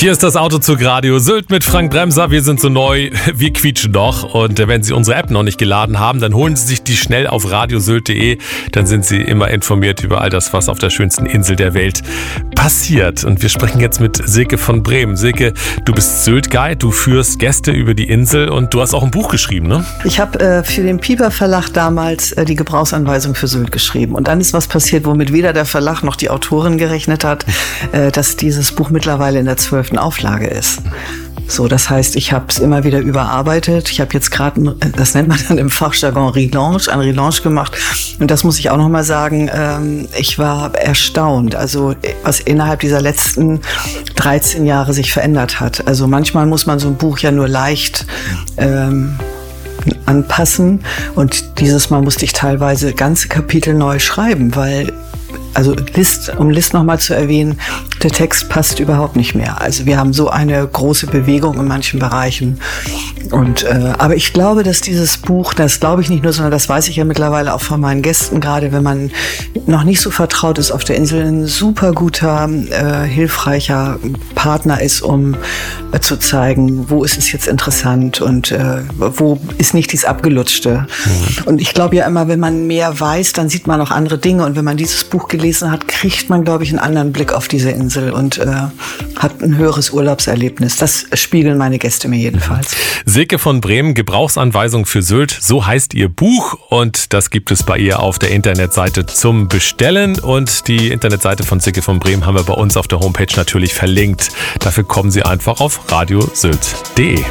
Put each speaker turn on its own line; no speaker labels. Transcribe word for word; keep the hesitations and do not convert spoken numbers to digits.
Hier ist das Autozug-Radio Sylt mit Frank Bremser. Wir sind so neu, wir quietschen noch. Und wenn Sie unsere App noch nicht geladen haben, dann holen Sie sich die schnell auf radiosylt punkt de. Dann sind Sie immer informiert über all das, was auf der schönsten Insel der Welt passiert. Und wir sprechen jetzt mit Silke von Brehm. Silke, du bist Sylt-Guide, du führst Gäste über die Insel und du hast auch ein Buch geschrieben, ne?
Ich habe äh, für den Piper Verlag damals äh, die Gebrauchsanweisung für Sylt geschrieben. Und dann ist was passiert, womit weder der Verlag noch die Autorin gerechnet hat, äh, dass dieses Buch mittlerweile in der zwölften Auflage ist. So, das heißt, ich habe es immer wieder überarbeitet. Ich habe jetzt gerade, das nennt man dann im Fachjargon Relaunch, ein Relaunch gemacht. Und das muss ich auch noch mal sagen, ähm, ich war erstaunt, also was innerhalb dieser letzten dreizehn Jahre sich verändert hat. Also manchmal muss man so ein Buch ja nur leicht ähm, anpassen. Und dieses Mal musste ich teilweise ganze Kapitel neu schreiben, weil Also List, um List nochmal zu erwähnen, der Text passt überhaupt nicht mehr. Also wir haben so eine große Bewegung in manchen Bereichen. Und, äh, aber ich glaube, dass dieses Buch, das glaube ich nicht nur, sondern das weiß ich ja mittlerweile auch von meinen Gästen, gerade wenn man noch nicht so vertraut ist auf der Insel, ein super guter, äh, hilfreicher Partner ist, um äh, zu zeigen, wo ist es jetzt interessant und äh, wo ist nicht dies Abgelutschte. Mhm. Und ich glaube ja immer, wenn man mehr weiß, dann sieht man auch andere Dinge. Und wenn man dieses Buch gelesen hat, kriegt man, glaube ich, einen anderen Blick auf diese Insel und äh, hat ein höheres Urlaubserlebnis. Das spiegeln meine Gäste mir jedenfalls.
Silke von Brehm, Gebrauchsanweisung für Sylt, so heißt ihr Buch und das gibt es bei ihr auf der Internetseite zum Bestellen und die Internetseite von Silke von Brehm haben wir bei uns auf der Homepage natürlich verlinkt. Dafür kommen Sie einfach auf radiosylt punkt de.